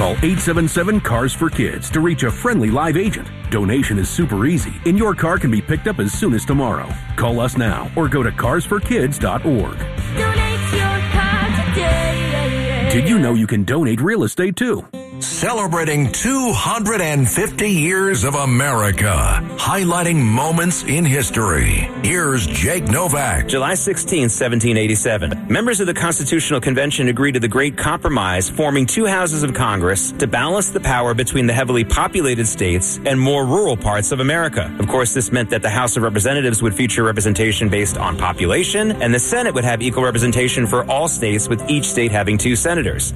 Call 877-CARS-FOR-KIDS to reach a friendly live agent. Donation is super easy, and your car can be picked up as soon as tomorrow. Call us now or go to carsforkids.org. Donate your car today. Did you know you can donate real estate too? Celebrating 250 years of America, highlighting moments in history. Here's Jake Novak. July 16, 1787. Members of the Constitutional Convention agreed to the Great Compromise, forming two houses of Congress to balance the power between the heavily populated states and more rural parts of America. Of course, this meant that the House of Representatives would feature representation based on population, and the Senate would have equal representation for all states, with each state having 2 senators.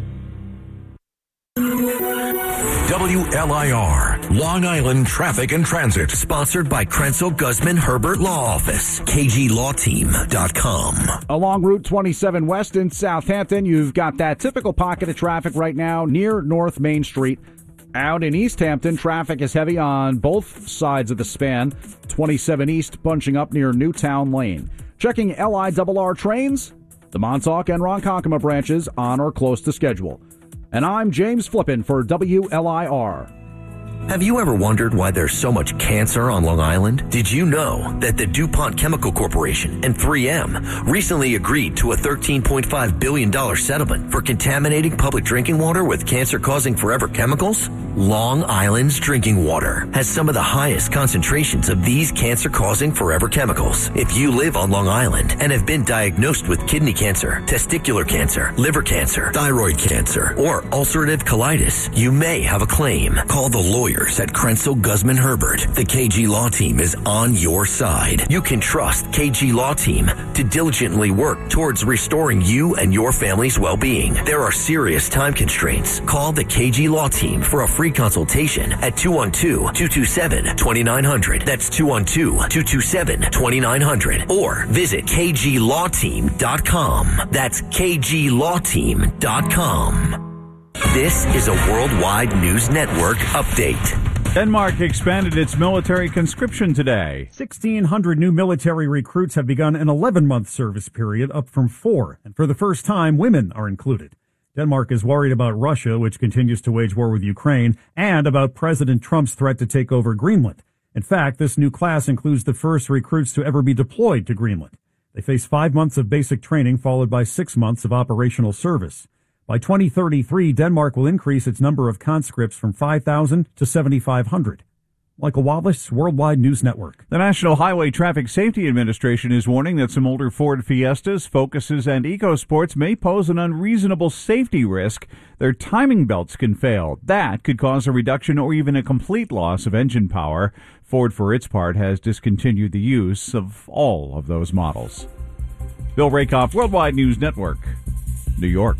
WLIR, Long Island Traffic and Transit. Sponsored by Krenzel Guzman Herbert Law Office. KGLawTeam.com. Along Route 27 West in Southampton, you've got that typical pocket of traffic right now near North Main Street. Out in East Hampton, traffic is heavy on both sides of the span. 27 East bunching up near Newtown Lane. Checking LIRR trains, the Montauk and Ronkonkoma branches on or close to schedule. And I'm James Flippin for WLIR. Have you ever wondered why there's so much cancer on Long Island? Did you know that the DuPont Chemical Corporation and 3M recently agreed to a $13.5 billion settlement for contaminating public drinking water with cancer-causing forever chemicals? Long Island's drinking water has some of the highest concentrations of these cancer-causing forever chemicals. If you live on Long Island and have been diagnosed with kidney cancer, testicular cancer, liver cancer, thyroid cancer, or ulcerative colitis, you may have a claim. Call the lawyers at Krenzel Guzman Herbert. The KG Law Team is on your side. You can trust KG Law Team to diligently work towards restoring you and your family's well-being. There are serious time constraints. Call the KG Law Team for a free consultation at 212-227-2900. That's 212-227-2900. Or visit KGLawTeam.com. That's KGLawTeam.com. This is a Worldwide News Network update. Denmark expanded its military conscription today. 1,600 new military recruits have begun an 11-month service period, up from 4. And for the first time, women are included. Denmark is worried about Russia, which continues to wage war with Ukraine, and about President Trump's threat to take over Greenland. In fact, this new class includes the first recruits to ever be deployed to Greenland. They face 5 months of basic training, followed by 6 months of operational service. By 2033, Denmark will increase its number of conscripts from 5,000 to 7,500. Michael Wallace, Worldwide News Network. The National Highway Traffic Safety Administration is warning that some older Ford Fiestas, Focuses, and EcoSports may pose an unreasonable safety risk. Their timing belts can fail. That could cause a reduction or even a complete loss of engine power. Ford, for its part, has discontinued the use of all of those models. Bill Rakoff, Worldwide News Network, New York.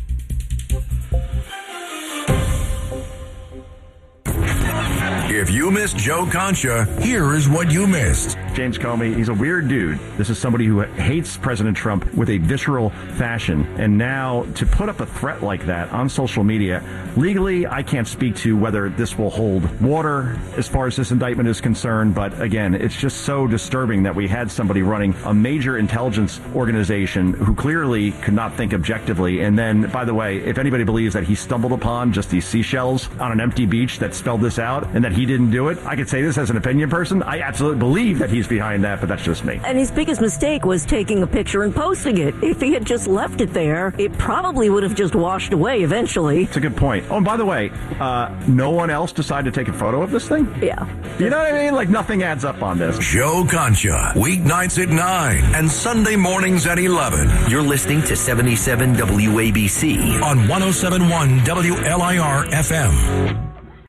If you missed Joe Concha, here is what you missed. James Comey, he's a weird dude. This is somebody who hates President Trump with a visceral fashion. And now to put up a threat like that on social media, legally, I can't speak to whether this will hold water as far as this indictment is concerned. But again, it's just so disturbing that we had somebody running a major intelligence organization who clearly could not think objectively. And then, by the way, if anybody believes that he stumbled upon just these seashells on an empty beach that spelled this out and that he didn't do it, I could say this as an opinion person. I absolutely believe that he's behind that, but that's just me. And his biggest mistake was taking a picture and posting it. If he had just left it there, it probably would have just washed away eventually. It's a good point. Oh, and by the way, no one else decided to take a photo of this thing? Yeah. You know what I mean? Like, nothing adds up on this. Joe Concha, weeknights at 9 and Sunday mornings at 11. You're listening to 77 WABC on 107.1 WLIR FM.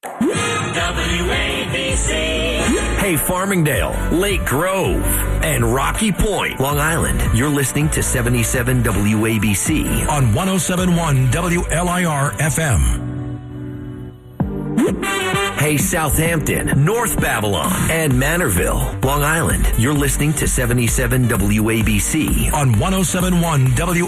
WABC. Hey, Farmingdale, Lake Grove, and Rocky Point, Long Island. You're listening to 77 WABC on 107.1 WLIR FM. Hey, Southampton, North Babylon, and Manorville, Long Island. You're listening to 77 WABC on 107.1 WLIR.